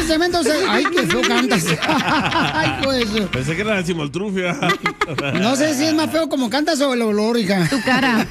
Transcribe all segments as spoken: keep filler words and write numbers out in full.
segmento se... Ay, qué feo cantas. Ay, pues. Pensé que era la Simoltrufia. No sé si es más feo como cantas o el olor, hija. Tu cara.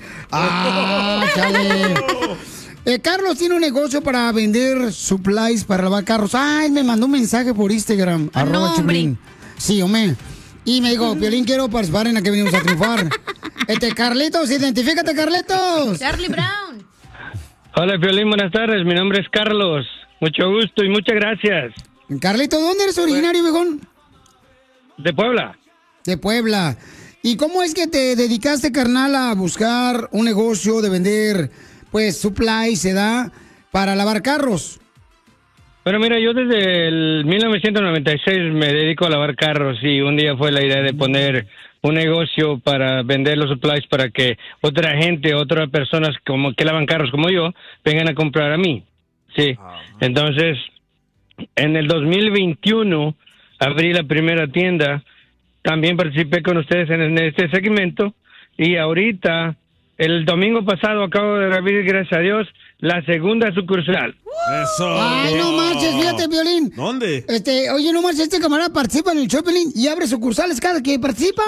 Ah, chale. Eh, Carlos tiene un negocio para vender supplies para lavar carros. Ay, me mandó un mensaje por Instagram. Ah, arroba no, Chapulín. hombre. Sí, hombre. Y me dijo, Piolín, quiero participar en la que venimos a triunfar. Este, Carlitos, identifícate, Carlitos. Charlie Brown. Hola, Piolín, buenas tardes. Mi nombre es Carlos. Mucho gusto y muchas gracias. Carlitos, ¿dónde eres originario, viejón? De Puebla. De Puebla. ¿Y cómo es que te dedicaste, carnal, a buscar un negocio de vender, pues, supplies, se da, para lavar carros? Bueno, mira, yo desde el mil novecientos noventa y seis me dedico a lavar carros y un día fue la idea de poner un negocio para vender los supplies para que otra gente, otras personas como que lavan carros como yo, vengan a comprar a mí. Sí. Entonces, en el dos mil veintiuno abrí la primera tienda. También participé con ustedes en este segmento y ahorita, el domingo pasado, acabo de abrir, gracias a Dios, la segunda sucursal. Eso. Ay, no marches, fíjate, Violín. ¿Dónde? Este, oye, no marches, este camarada participa en el show, Violín, y abre sucursales cada que participa.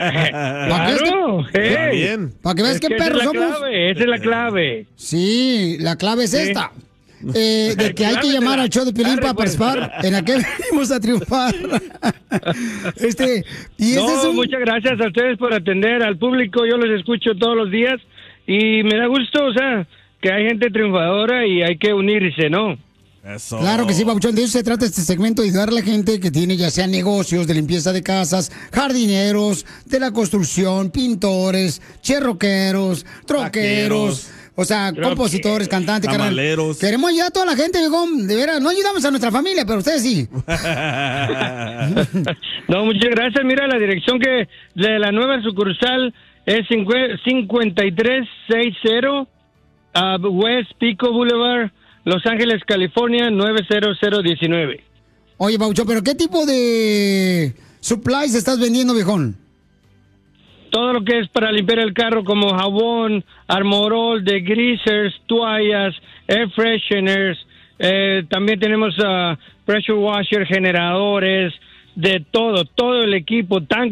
Claro, Está hey. bien. Para que veas Es qué que esa perros es la somos. clave, esa es la clave. Sí, la clave es Sí. esta. Eh, de que hay que Clávetela. llamar al show de Piolín Arre, para pues. participar en aquel venimos a triunfar. Este, y este No, es un... muchas gracias a ustedes por atender al público. Yo los escucho todos los días y me da gusto, o sea, que hay gente triunfadora y hay que unirse, ¿no? Eso. Claro que sí, Pabuchón. De eso se trata este segmento, de ayudar a la gente que tiene ya sea negocios de limpieza de casas, jardineros, de la construcción, pintores, cherroqueros, troqueros, Vaqueros. o sea, Troque- compositores, cantantes, carnal. Tamaleros. Queremos ayudar a toda la gente, viejo. De veras, no ayudamos a nuestra familia, pero ustedes sí. No, muchas gracias. Mira, la dirección que de la nueva sucursal es cincuenta y tres sesenta uh, West Pico Boulevard, Los Ángeles, California, nueve cero cero uno nueve. Oye, Pabuchón, ¿pero qué tipo de supplies estás vendiendo, viejón? Todo lo que es para limpiar el carro, como jabón, armorol, degreasers, toallas, air fresheners. Eh, también tenemos uh, pressure washer, generadores, de todo, todo el equipo, tanques.